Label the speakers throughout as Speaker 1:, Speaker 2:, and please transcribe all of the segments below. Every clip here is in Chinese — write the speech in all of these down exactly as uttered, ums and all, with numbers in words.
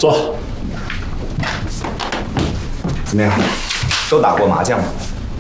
Speaker 1: 坐。
Speaker 2: 怎么样？都打过麻将吗？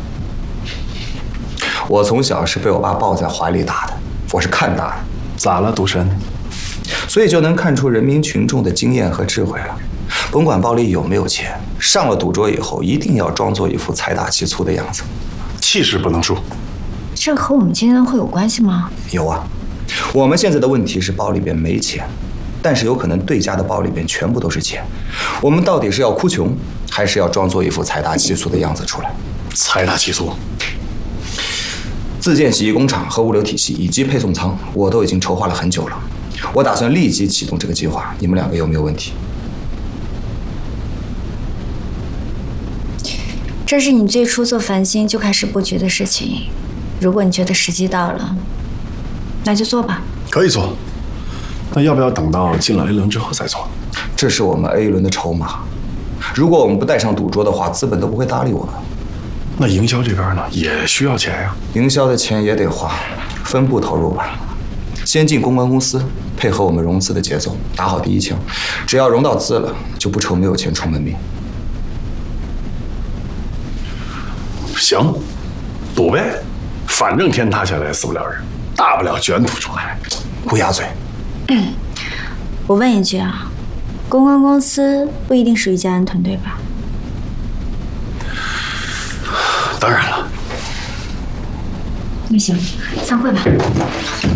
Speaker 2: 我从小是被我爸抱在怀里打的，我是看大的。
Speaker 1: 咋了，赌神？
Speaker 2: 所以就能看出人民群众的经验和智慧了。甭管包里有没有钱，上了赌桌以后，一定要装作一副财大气粗的样子，
Speaker 1: 气势不能输。
Speaker 3: 这和我们今天会有关系吗？
Speaker 2: 有啊，我们现在的问题是包里边没钱，但是有可能对家的包里边全部都是钱。我们到底是要哭穷，还是要装作一副财大气粗的样子出来？
Speaker 1: 财大气粗。
Speaker 2: 自建洗衣工厂和物流体系以及配送仓，我都已经筹划了很久了。我打算立即启动这个计划，你们两个有没有问题？
Speaker 3: 这是你最初做繁星就开始布局的事情，如果你觉得时机到了，那就做吧。
Speaker 1: 可以做，那要不要等到进了 A 轮之后再做？
Speaker 2: 这是我们 A 轮的筹码，如果我们不带上赌桌的话，资本都不会搭理我们。
Speaker 1: 那营销这边呢，也需要钱呀。
Speaker 2: 营销的钱也得花，分步投入吧。先进公关公司，配合我们融资的节奏，打好第一枪。只要融到资了，就不愁没有钱出门命。
Speaker 1: 行，赌呗，反正天塌下来死不了人，大不了卷土重来。
Speaker 2: 乌鸦嘴。
Speaker 3: 嗯，我问一句啊，公关公司不一定属于嘉安团队吧？
Speaker 1: 当然了。
Speaker 3: 那行，散会吧。